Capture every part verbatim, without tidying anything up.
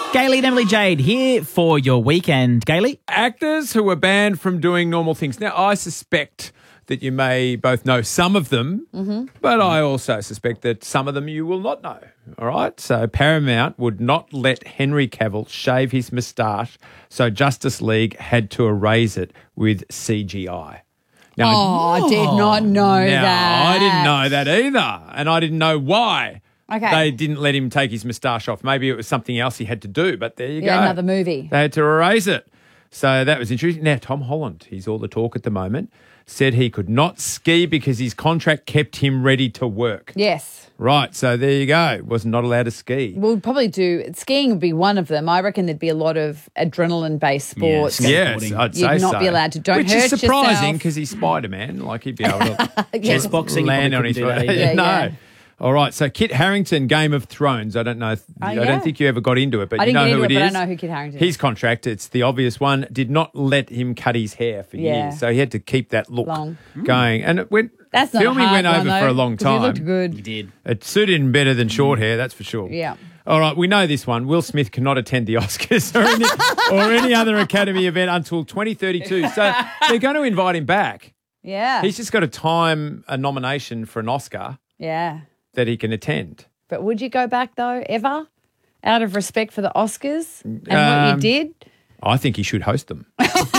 Gayley and Emily Jade here for your weekend. Gayley? Actors who were banned from doing normal things. Now, I suspect that you may both know some of them, mm-hmm. but I also suspect that some of them you will not know, all right? So Paramount would not let Henry Cavill shave his moustache, so Justice League had to erase it with C G I. Now, oh, I did not know now, that. I didn't know that either, and I didn't know why. Okay. They didn't let him take his moustache off. Maybe it was something else he had to do, but there you yeah, go. another movie. They had to erase it. So that was interesting. Now, Tom Holland, he's all the talk at the moment, said he could not ski because his contract kept him ready to work. Yes. Right, so there you go. Was not allowed to ski. We'll probably do, skiing would be one of them. I reckon there'd be a lot of adrenaline-based sports. Yes, yes I'd say You'd not so. be allowed to. Don't Which hurt is surprising yourself. because he's Spider-Man. Like, he'd be able to Chess boxing, land on his do that feet. either. Yeah, No. yeah. All right, so Kit Harington, Game of Thrones. I don't know. If, Oh, I yeah. don't think you ever got into it, but I you didn't know get who into it it, is. but I know who Kit Harington is. His contract, it's the obvious one, did not let him cut his hair for Yeah. years, so he had to keep that look Long. going. And it went. That's not filming a hard went one, over though, for a long 'cause time. He looked good. You did. It suited him better than short hair, that's for sure. Yeah. All right, we know this one. Will Smith cannot attend the Oscars or any, or any other Academy event until twenty thirty-two. So they're going to invite him back. Yeah. He's just got to time a nomination for an Oscar yeah. that he can attend. But would you go back, though, ever? Out of respect for the Oscars and what Um, you did? I think he should host them.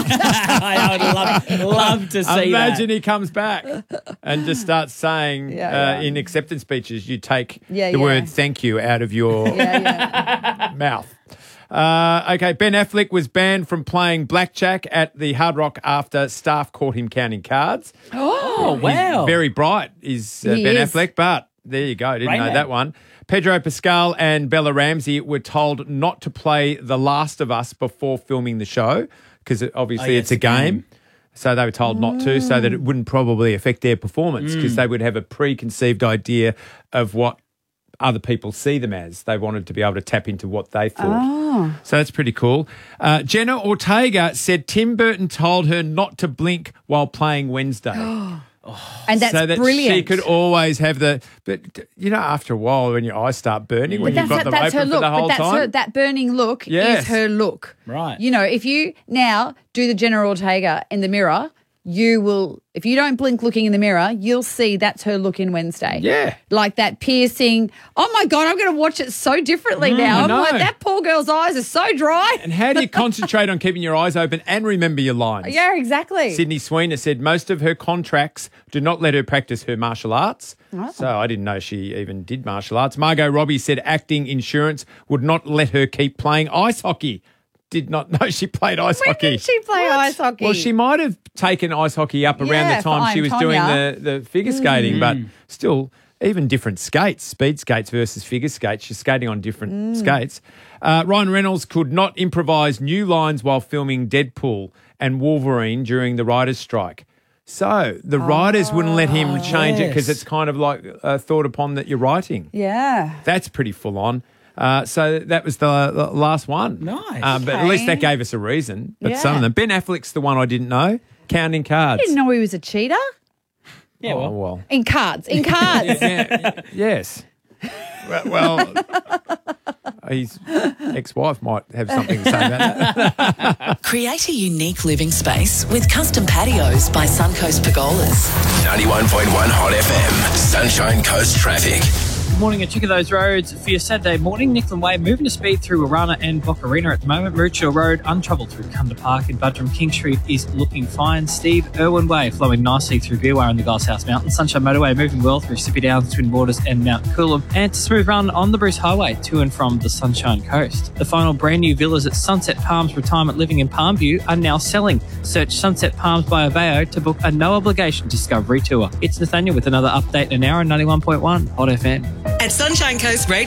I would love, love to see Imagine that. he comes back and just starts saying Yeah, uh, yeah. in acceptance speeches, you take Yeah, the yeah. word thank you out of your Yeah, yeah. mouth. Uh, okay, Ben Affleck was banned from playing blackjack at the Hard Rock after staff caught him counting cards. Oh, wow. Very bright is uh, He Ben is. Affleck, but there you go. Didn't Rain know Man. that one. Pedro Pascal and Bella Ramsey were told not to play The Last of Us before filming the show because obviously Oh, yeah, it's a game. So they were told not to so that it wouldn't probably affect their performance because they would have a preconceived idea of what other people see them as. They wanted to be able to tap into what they thought. Oh. So that's pretty cool. Uh, Jenna Ortega said Tim Burton told her not to blink while playing Wednesday. And that's so that brilliant. she could always have the, but you know, after a while when your eyes start burning, when But you've that's, got them that's her open for look. the whole But that's time. her, that burning look Yes. is her look. Right. You know, if you now do the Jenna Ortega in the mirror, you will, if you don't blink looking in the mirror, you'll see that's her look in Wednesday. Yeah. Like that piercing. Oh my God, I'm going to watch it so differently now. I I'm know. like, that poor girl's eyes are so dry. And how do you concentrate on keeping your eyes open and remember your lines? Yeah, exactly. Sydney Sweeney said most of her contracts do not let her practice her martial arts. Oh. So I didn't know she even did martial arts. Margot Robbie said acting insurance would not let her keep playing ice hockey. Did not know she played ice When hockey. did she play ice hockey? Well, she might have taken ice hockey up around Yeah, the time fine, she was Tonya. doing the, the figure skating, Mm. but still, even different skates, speed skates versus figure skates. She's skating on different Mm. skates. Uh, Ryan Reynolds could not improvise new lines while filming Deadpool and Wolverine during the writers' strike. So the writers wouldn't let him change it because yes. it's kind of like uh, thought upon that you're writing. Yeah. That's pretty full on. Uh, so that was the, the last one. Nice. Um, but at least Okay. that gave us a reason. But Yeah. some of them. Ben Affleck's the one I didn't know. Counting cards. I didn't know he was a cheater. Yeah, Oh, well. well. In cards. In cards. Yeah, yes. Well, well his ex-wife might have something to say about that. Create a unique living space with custom patios by Suncoast Pergolas. ninety-one point one Hot F M. Sunshine Coast Traffic. Good morning at Chick of those roads for your Saturday morning. Nickland Way moving to speed through Warana and Bocarina at the moment. Maroochydore Road untroubled through Cunda Park and Budrum King Street is looking fine. Steve Irwin Way flowing nicely through Beerwah and the Glasshouse Mountain. Sunshine Motorway moving well through Sippy Downs, Twin Borders and Mount Coolum. And to smooth run on the Bruce Highway to and from the Sunshine Coast. The final brand new villas at Sunset Palms Retirement Living in Palmview are now selling. Search Sunset Palms by Aveo to book a no obligation discovery tour. It's Nathaniel with another update in an hour on ninety-one point one Hot F M. At Sunshine Coast Radio.